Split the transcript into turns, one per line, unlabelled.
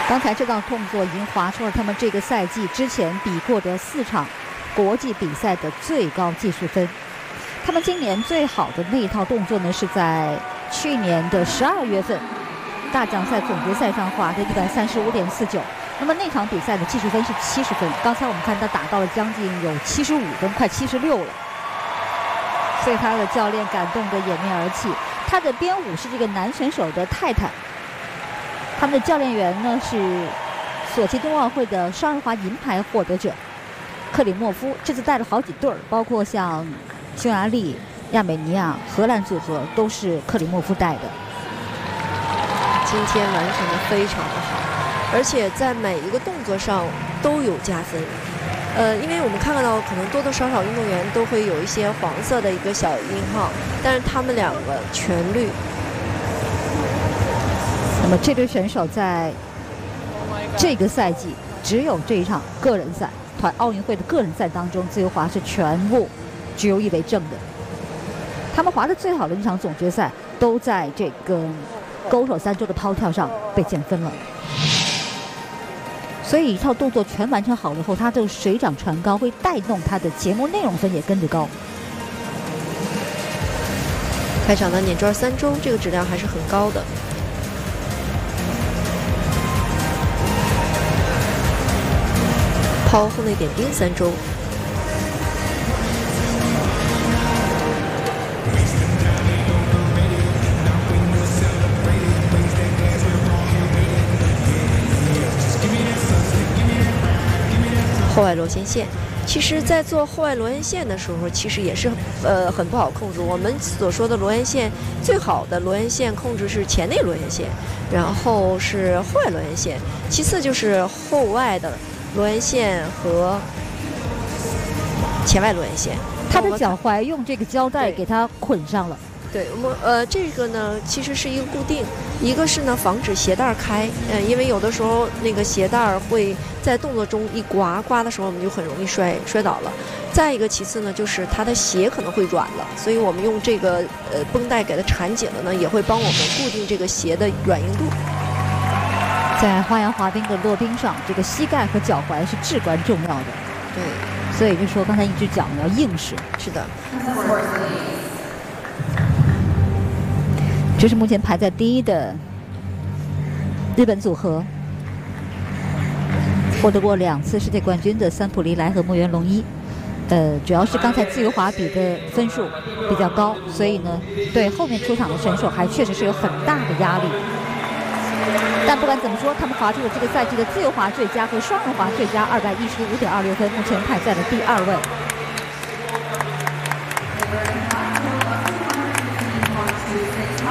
刚才这道动作已经划出了他们这个赛季之前比过的4场国际比赛的最高技术分。他们今年最好的那一套动作呢，是在去年的12月份大奖赛总决赛上划的135.49。那么那场比赛的技术分是70分，刚才我们看他打到了将近有75分，快76了。所以他的教练感动得掩面而泣。他的编舞是这个男选手的太太，他们的教练员呢是索契冬奥会的双人滑银牌获得者克里莫夫，这次带了好几对儿，包括像匈牙利、亚美尼亚、荷兰组合都是克里莫夫带的。
今天完成的非常的好，而且在每一个动作上都有加分。因为我们看到可能多多少少运动员都会有一些黄色的一个小印号，但是他们2个全绿。
那么这对选手在这个赛季只有这一场个人赛，奥运会的个人赛当中，自由滑是全部只有1为正的。他们滑的最好的那场总决赛都在这个勾手3周的抛跳上被减分了。所以一套动作全完成好了以后，它的水涨船高，会带动它的节目内容分也跟着高。
开场的碾转3周，这个质量还是很高的。抛后内点冰3周。后外螺旋线，其实在做后外螺旋线的时候，其实也是很不好控制。我们所说的螺旋线，最好的螺旋线控制是前内螺旋线，然后是后外螺旋线，其次就是后外的螺旋线和前外螺旋线。
他的脚踝用这个胶带给它捆上了。
对，我们这个呢其实是一个固定，一个是呢防止鞋带开，因为有的时候那个鞋带会在动作中一刮的时候，我们就很容易摔倒了。再一个其次呢，就是它的鞋可能会软了，所以我们用这个绷带给它缠紧了呢，也会帮我们固定这个鞋的软硬度。
在花样滑冰的落冰上，这个膝盖和脚踝是至关重要的。
对，
所以就说刚才一直讲要硬实。
是的。
这是目前排在第1的日本组合，获得过2次世界冠军的三浦梨来和木原龙一。主要是刚才自由滑比的分数比较高，所以呢，对后面出场的选手还确实是有很大的压力。但不管怎么说，他们划出了这个赛季的自由滑最佳和双人滑最佳215.26分，目前排在了第2位。